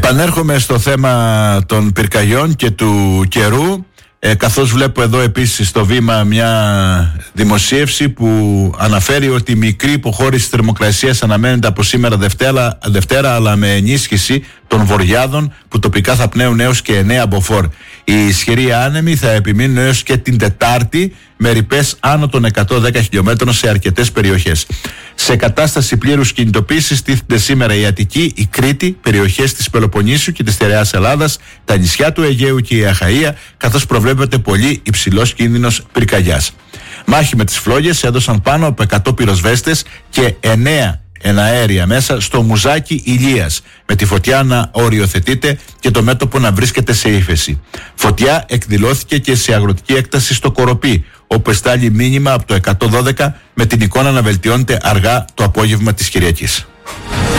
Επανέρχομαι στο θέμα των πυρκαγιών και του καιρού, καθώς βλέπω εδώ επίσης στο βήμα μια δημοσίευση που αναφέρει ότι η μικρή υποχώρηση θερμοκρασίας αναμένεται από σήμερα Δευτέρα, αλλά με ενίσχυση των βορειάδων που τοπικά θα πνέουν έως και 9 μποφόρ. Οι ισχυροί άνεμοι θα επιμείνουν έως και την Τετάρτη με ρηπές άνω των 110 χιλιόμετρων σε αρκετές περιοχές. Σε κατάσταση πλήρους κινητοποίησης τίθενται σήμερα η Αττική, η Κρήτη, περιοχές της Πελοποννήσου και της Στερεάς Ελλάδας, τα νησιά του Αιγαίου και η Αχαΐα, καθώς προβλέπεται πολύ υψηλός κίνδυνος πυρκαγιάς. Μάχη με τις φλόγες έδωσαν πάνω από 100 πυροσβέστες και 9 εναέρια μέσα στο Μουζάκι Ηλίας, με τη φωτιά να οριοθετείται και το μέτωπο να βρίσκεται σε ύφεση. Φωτιά εκδηλώθηκε και σε αγροτική έκταση στο Κοροπή, όπου εστάλει μήνυμα από το 112 με την εικόνα να βελτιώνεται αργά το απόγευμα της Κυριακής.